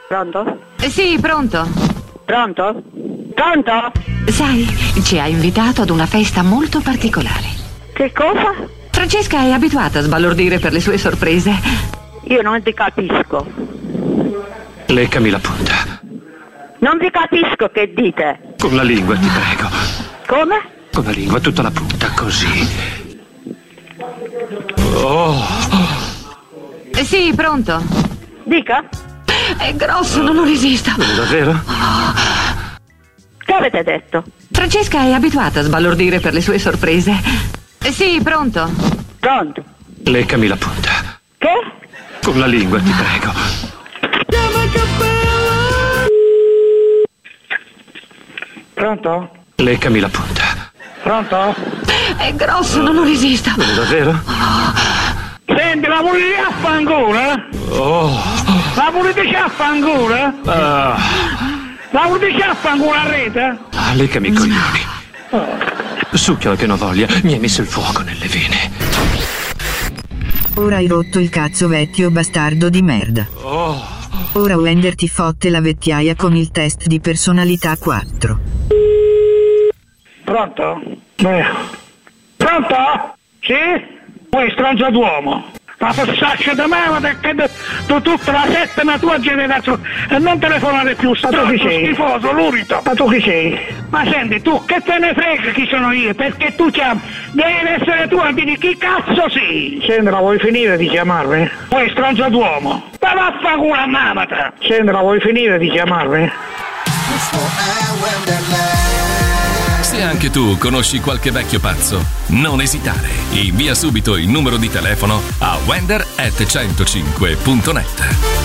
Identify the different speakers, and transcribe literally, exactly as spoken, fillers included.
Speaker 1: Pronto?
Speaker 2: Sì, pronto.
Speaker 1: Pronto? Pronto?
Speaker 2: Sai, ci ha invitato ad una festa molto particolare.
Speaker 1: Che cosa?
Speaker 2: Francesca è abituata a sbalordire per le sue sorprese.
Speaker 1: Io non ti capisco.
Speaker 3: Leccami la punta.
Speaker 1: Non vi capisco che dite.
Speaker 3: Con la lingua, ti prego.
Speaker 1: Come?
Speaker 3: Con la lingua, tutta la punta, così. Oh.
Speaker 2: Sì, pronto.
Speaker 1: Dica.
Speaker 2: È grosso, non lo resisto.
Speaker 3: Davvero?
Speaker 1: Che avete detto?
Speaker 2: Francesca è abituata a sbalordire per le sue sorprese. Sì, pronto.
Speaker 1: Pronto?
Speaker 3: Leccami la punta.
Speaker 1: Che?
Speaker 3: Con la lingua, ti prego.
Speaker 4: Pronto?
Speaker 3: Leccami la punta.
Speaker 4: Pronto?
Speaker 2: È grosso, non lo resisto.
Speaker 3: Davvero?
Speaker 4: Senti, la pulite a fangola?
Speaker 3: Oh.
Speaker 4: La pulite a fangola?
Speaker 3: Ah.
Speaker 4: La pulite a fangola a rete?
Speaker 3: Ah, leccami i coglioni. Succhialo che non voglia, mi hai messo il fuoco nelle vene.
Speaker 5: Ora hai rotto il cazzo, vecchio bastardo di merda.
Speaker 3: Oh.
Speaker 5: Ora Wender ti fotte la vecchiaia con il test di personalità quattro.
Speaker 4: Pronto? Eh. Pronto? Sì? Poi stronzo d'uomo. La passaccia da me, che tu tutta la settima tua generazione e non telefonare più, stronzo schifoso, lurido. Ma tu chi sei? Ma senti, tu che te ne frega chi sono io? Perché tu chiami? Devi essere tu a dire chi cazzo sei? Sandra, vuoi finire di chiamarmi? Poi stronzo d'uomo. Ma vaffanculo a mamata! Sandra, vuoi finire di chiamarmi?
Speaker 6: Se anche tu conosci qualche vecchio pazzo, non esitare. Invia subito il numero di telefono a wender at centocinque punto net.